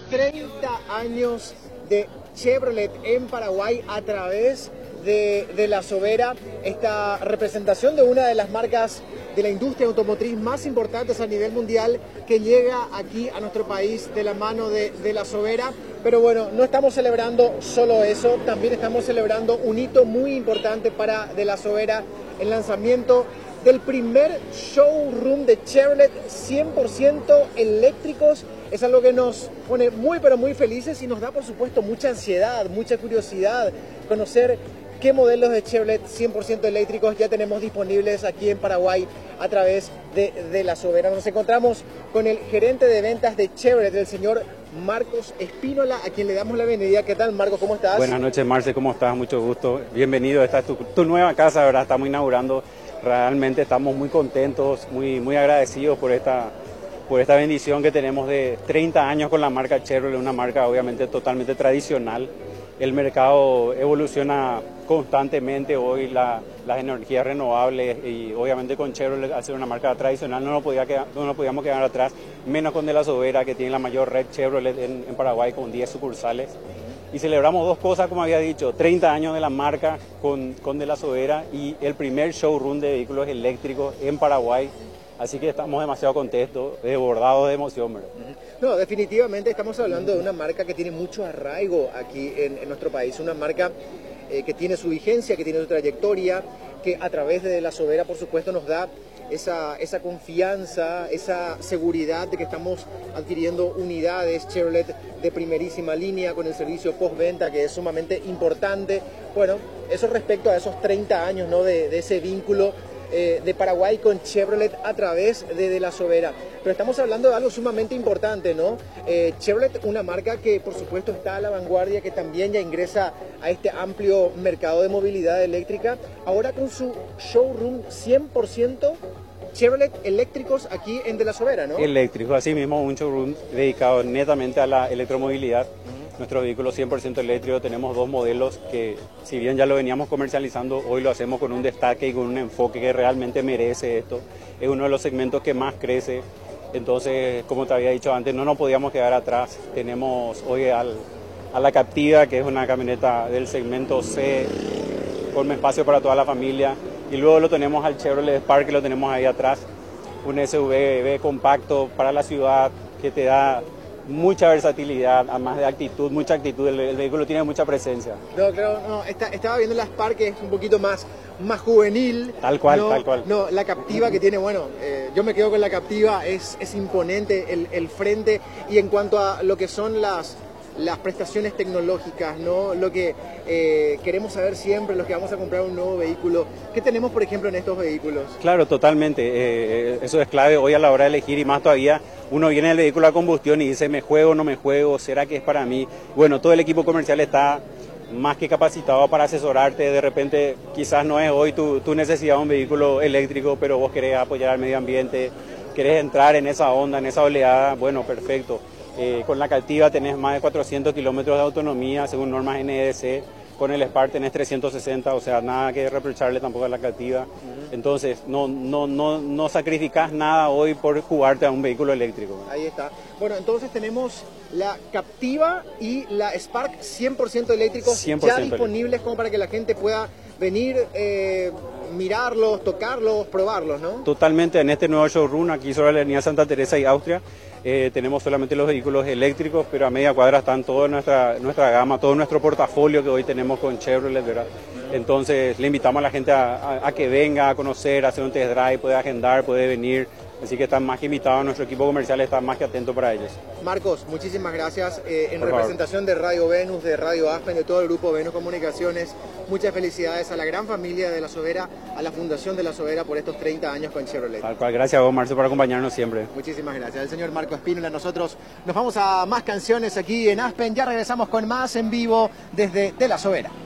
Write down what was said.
30 años de Chevrolet en Paraguay a través de La Sobera, esta representación de una de las marcas de la industria automotriz más importantes a nivel mundial que llega aquí a nuestro país de la mano de La Sobera. Pero bueno, no estamos celebrando solo eso, también estamos celebrando un hito muy importante para de La Sobera, el lanzamiento del primer showroom de Chevrolet 100% eléctricos. Es algo que nos pone muy pero muy felices y nos da por supuesto mucha ansiedad, mucha curiosidad conocer qué modelos de Chevrolet 100% eléctricos ya tenemos disponibles aquí en Paraguay a través de La Sobera. Nos encontramos con el gerente de ventas de Chevrolet, el señor Marcos Espínola, a quien le damos la bienvenida. ¿Qué tal, Marcos? ¿Cómo estás? Buenas noches, Marce, ¿cómo estás? Mucho gusto. Bienvenido. Esta es tu nueva casa, ¿verdad? Estamos inaugurando. Realmente estamos muy contentos, muy agradecidos por esta bendición que tenemos de 30 años con la marca Chevrolet, una marca obviamente totalmente tradicional. El mercado evoluciona constantemente hoy, las energías renovables, y obviamente con Chevrolet, al ser una marca tradicional, no nos podíamos quedar atrás, menos con De La Sobera, que tiene la mayor red Chevrolet en Paraguay con 10 sucursales. Y celebramos dos cosas, como había dicho: 30 años de la marca con De La Sobera y el primer showroom de vehículos eléctricos en Paraguay. Así que estamos demasiado contentos, desbordados de emoción, ¿verdad? No, definitivamente estamos hablando de una marca que tiene mucho arraigo aquí en nuestro país, una marca que tiene su vigencia, que tiene su trayectoria, que a través de La Sobera, por supuesto, nos da esa confianza, esa seguridad de que estamos adquiriendo unidades Chevrolet de primerísima línea con el servicio postventa, que es sumamente importante. Bueno, eso respecto a esos 30 años, ¿no?, de ese vínculo de Paraguay con Chevrolet a través de La Sobera. Pero estamos hablando de algo sumamente importante, ¿no? Chevrolet, una marca que por supuesto está a la vanguardia, que también ya ingresa a este amplio mercado de movilidad eléctrica, ahora con su showroom 100% Chevrolet eléctricos aquí en De La Sobera, ¿no? Eléctrico, así mismo, un showroom dedicado netamente a la electromovilidad. Nuestro vehículo 100% eléctrico, tenemos dos modelos que, si bien ya lo veníamos comercializando, hoy lo hacemos con un destaque y con un enfoque que realmente merece esto. Es uno de los segmentos que más crece. Entonces, como te había dicho antes, no nos podíamos quedar atrás. Tenemos hoy a la Captiva, que es una camioneta del segmento C, con espacio para toda la familia. Y luego lo tenemos al Chevrolet Spark, que lo tenemos ahí atrás, un SUV compacto para la ciudad que te da mucha versatilidad, además de actitud, mucha actitud. El vehículo tiene mucha presencia. No, claro, no, estaba viendo la Spark, que es un poquito más juvenil. Tal cual, no, tal cual. No, la Captiva que tiene, bueno, yo me quedo con la Captiva, es imponente el frente, y en cuanto a lo que son las prestaciones tecnológicas, ¿no?, lo que queremos saber siempre los que vamos a comprar un nuevo vehículo, ¿qué tenemos, por ejemplo, en estos vehículos? Claro, totalmente, eso es clave hoy a la hora de elegir, y más todavía uno viene del vehículo a combustión y dice, ¿me juego o no me juego? ¿Será que es para mí? Bueno, todo el equipo comercial está más que capacitado para asesorarte. De repente quizás no es hoy tu necesidad de un vehículo eléctrico, pero vos querés apoyar al medio ambiente, querés entrar en esa onda, en esa oleada, bueno, perfecto. Con la Captiva tenés más de 400 kilómetros de autonomía según normas NEDC, con el Spark tenés 360, o sea, nada que reprocharle tampoco a la Captiva. Entonces, no sacrificás nada hoy por jugarte a un vehículo eléctrico. Ahí está. Bueno, entonces tenemos la Captiva y la Spark 100% eléctricos 100% ya disponibles como para que la gente pueda venir, mirarlos, tocarlos, probarlos, ¿no? Totalmente, en este nuevo showroom aquí sobre la avenida Santa Teresa y Austria, tenemos solamente los vehículos eléctricos, pero a media cuadra están toda nuestra gama, todo nuestro portafolio que hoy tenemos con Chevrolet, ¿verdad? Entonces le invitamos a la gente a que venga a conocer, a hacer un test drive, puede agendar, puede venir. Así que están más que invitados, nuestro equipo comercial está más que atento para ellos. Marcos, muchísimas gracias. En representación de Radio Venus, de Radio Aspen, de todo el grupo Venus Comunicaciones, muchas felicidades a la gran familia de La Sobera, a la Fundación de La Sobera por estos 30 años con Chevrolet. Tal cual, gracias a vos, Marcio, por acompañarnos siempre. Muchísimas gracias. El señor Marcos Espínola. Nosotros nos vamos a más canciones aquí en Aspen. Ya regresamos con más en vivo desde De La Sobera.